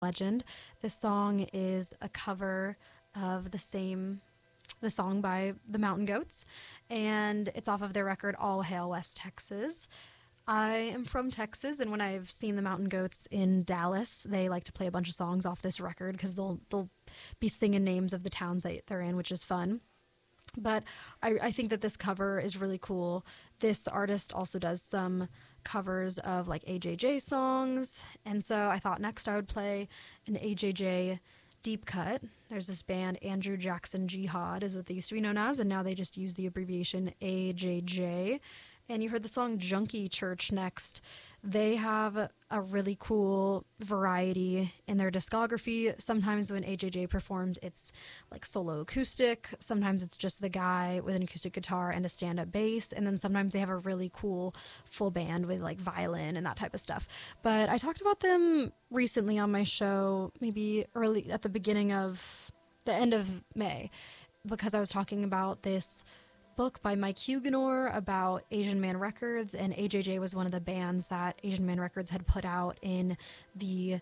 Legend. This song is a cover of the song by the Mountain Goats, and it's off of their record All Hail West Texas. I am from Texas, and when I've seen the Mountain Goats in Dallas, they like to play a bunch of songs off this record because they'll be singing names of the towns that they're in, which is fun. But I think that this cover is really cool. This artist also does some covers of like AJJ songs, and so I thought next I would play an AJJ deep cut. There's this band, Andrew Jackson Jihad is what they used to be known as, and now they just use the abbreviation AJJ. And you heard the song Junkie Church next. They have a really cool variety in their discography. Sometimes when AJJ performs, it's like solo acoustic. Sometimes it's just the guy with an acoustic guitar and a stand-up bass. And then sometimes they have a really cool full band with like violin and that type of stuff. But I talked about them recently on my show, maybe early at the end of May, because I was talking about this book by Mike Huguenor about Asian Man Records, and AJJ was one of the bands that Asian Man Records had put out in the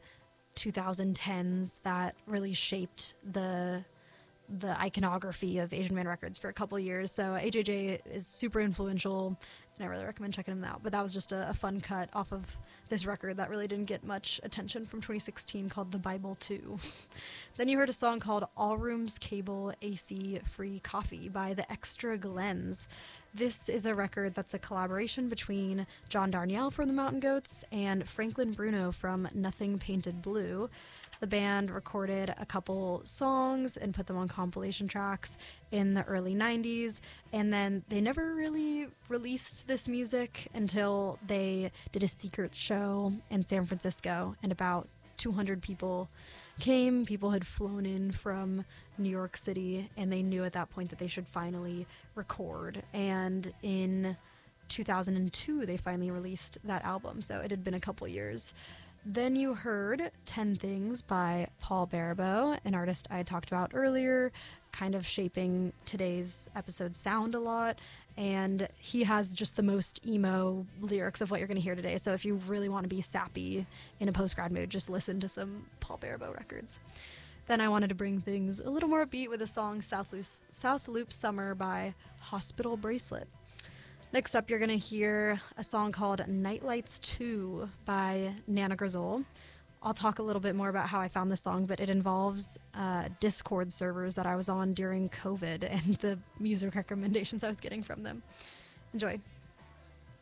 2010s that really shaped the iconography of Asian Man Records for a couple years. So AJJ is super influential, and I really recommend checking them out. But that was just a fun cut off of this record that really didn't get much attention from 2016 called The Bible 2. Then you heard a song called All Rooms Cable AC Free Coffee by the Extra Glens. This is a record that's a collaboration between John Darnielle from the Mountain Goats and Franklin Bruno from Nothing Painted Blue. The band recorded a couple songs and put them on compilation tracks in the early 90s, and then they never really released this music until they did a secret show in San Francisco, and about 200 people came. People had flown in from New York City, and they knew at that point that they should finally record. And in 2002, they finally released that album, so it had been a couple years. Then you heard 10 Things by Paul Barabeau, an artist I had talked about earlier, kind of shaping today's episode's sound a lot, and he has just the most emo lyrics of what you're going to hear today, so if you really want to be sappy in a post-grad mood, just listen to some Paul Barabeau records. Then I wanted to bring things a little more upbeat with the song South Loop Summer by Hospital Bracelet. Next up, you're going to hear a song called Nightlights 2 by Nana Grizzle. I'll talk a little bit more about how I found this song, but it involves Discord servers that I was on during COVID and the music recommendations I was getting from them. Enjoy.